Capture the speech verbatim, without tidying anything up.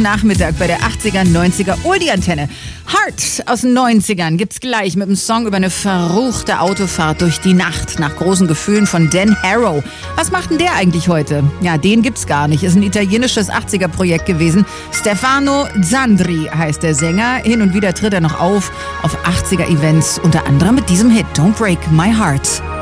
Nachmittag bei der achtziger, neunziger Oldie-Antenne. Heart aus den neunzigern gibt's gleich mit einem Song über eine verruchte Autofahrt durch die Nacht nach großen Gefühlen von Dan Harrow. Was macht denn der eigentlich heute? Ja, den gibt's gar nicht. Ist ein italienisches achtziger-Projekt gewesen. Stefano Zandri heißt der Sänger. Hin und wieder tritt er noch auf auf achtziger-Events, unter anderem mit diesem Hit Don't Break My Heart.